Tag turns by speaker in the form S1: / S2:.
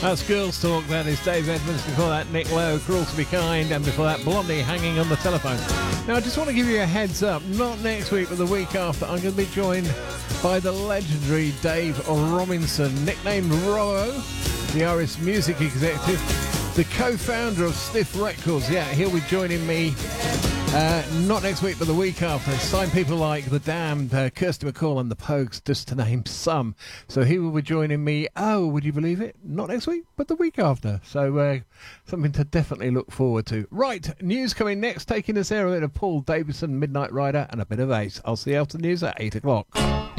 S1: That's Girls Talk. That is Dave Edmonds. Before that, Nick Lowe, Cruel to Be Kind. And before that, Blondie, Hanging on the Telephone. Now, I just want to give you a heads up. Not next week, but the week after, I'm going to be joined by the legendary Dave Robinson, nicknamed Robbo, the Irish music executive, the co-founder of Stiff Records. Yeah, he'll be joining me not next week, but the week after. Signed people like The Damned, Kirsty MacColl and The Pogues, just to name some. So he will be joining me, would you believe it? Not next week, but the week after. So something to definitely look forward to. Right, news coming next, taking us there a bit of Paul Davidson, Midnight Rider, and a bit of Ace. I'll see you after the news at 8 o'clock.